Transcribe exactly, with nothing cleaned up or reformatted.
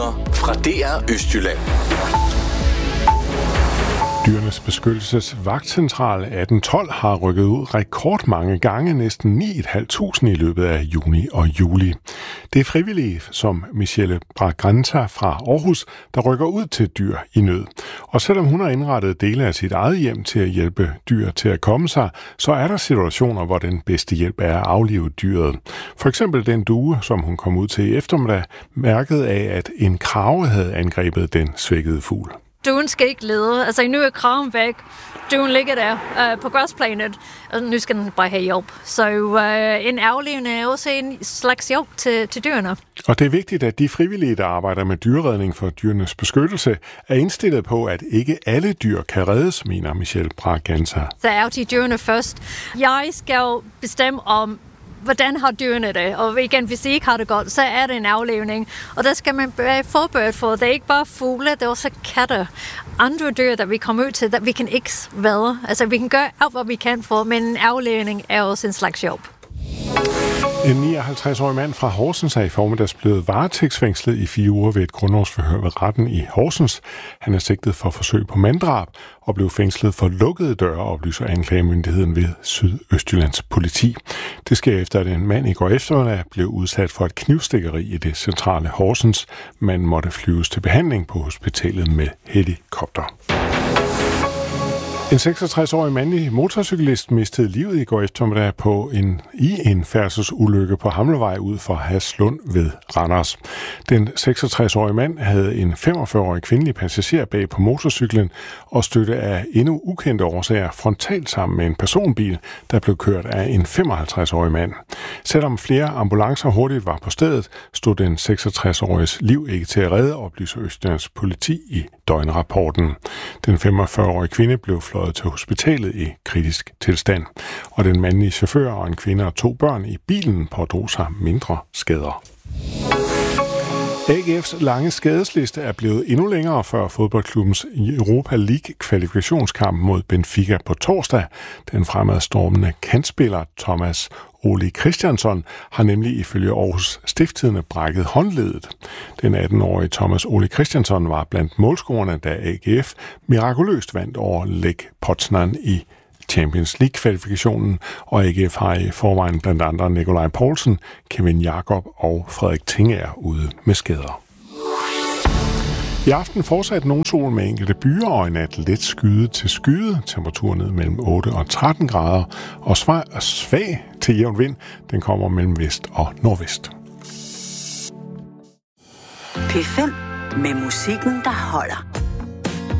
Nyheder fra D R Østjylland. Dyrenes Beskyttelses Vagtcentral atten tolv har rykket ud rekordmange gange, næsten ni tusind fem hundrede i løbet af juni og juli. Det er frivillige, som Michelle Braganza fra Aarhus, der rykker ud til dyr i nød. Og selvom hun har indrettet dele af sit eget hjem til at hjælpe dyr til at komme sig, så er der situationer, hvor den bedste hjælp er at aflive dyret. For eksempel den due, som hun kom ud til i eftermiddag, mærket af, at en krage havde angrebet den svækkede fugl. Duen skal ikke lede. Altså, nu er kraven væk. Duen ligger der uh, på græsplænet, og nu skal den bare have hjælp. Så uh, en aflivning er også en slags hjælp til, til dyrene. Og det er vigtigt, at de frivillige, der arbejder med dyreredning for dyrenes beskyttelse, er indstillet på, at ikke alle dyr kan reddes, mener Michelle Braganza. Så er de dyrene først. Jeg skal bestemme om, hvordan har dyrene det? Og igen, hvis de ikke har det godt, så er det en aflevning. Og der skal man være forberedt for. Det er ikke bare fugle, det er også katter. Andre dyr, der vi kommer ud til, der vi kan ikke redde. Altså, vi kan gøre alt, hvad vi kan for, men en aflevning er også en slags hjælp. En nioghalvtreds-årig mand fra Horsens er i formiddags blevet varetægtsfængslet i fire uger ved et grundlovsforhør ved retten i Horsens. Han er sigtet for forsøg på manddrab og blev fængslet for lukkede døre, oplyser anklagemyndigheden ved Sydøstjyllands politi. Det sker efter, at en mand i går eftermiddag blev udsat for et knivstikkeri i det centrale Horsens. Manden måtte flyves til behandling på hospitalet med helikopter. En seksogtres-årig mandlig motorcyklist mistede livet i går eftermiddag på en, i en færdselsulykke på Hamlevej ud for Haslund ved Randers. Den seksogtres-årige mand havde en femogfyrre-årig kvindelig passager bag på motorcyklen og stødte af endnu ukendte årsager frontalt sammen med en personbil, der blev kørt af en femoghalvtreds-årig mand. Selvom flere ambulancer hurtigt var på stedet, stod den seksogtres-åriges liv ikke til at redde, oplyser Østjyllands politi i døgnrapporten. Den femogfyrre-årige kvinde blev fløjet til hospitalet i kritisk tilstand, og den mandlige chauffør og en kvinde og to børn i bilen pådrog sig mindre skader. A G F's lange skadesliste er blevet endnu længere før fodboldklubbens Europa League-kvalifikationskamp mod Benfica på torsdag. Den fremadstormende kantspiller Thomas Ole Christiansson har nemlig ifølge Aarhus Stiftstidende brækket håndleddet. Den atten-årige Thomas Ole Christiansson var blandt målscorerne, da A G F mirakuløst vandt over Lech Poznan i Champions League-kvalifikationen, og A G F har i forvejen blandt andre Nikolaj Poulsen, Kevin Jakob og Frederik Tinger ude med skader. I aften fortsat nogen sol med enkelte byer, og i nat let skyde til skyde. Temperaturen ned mellem otte og tretten grader, og svag til jævn vind. Den kommer mellem vest og nordvest. P fem med musikken, der holder.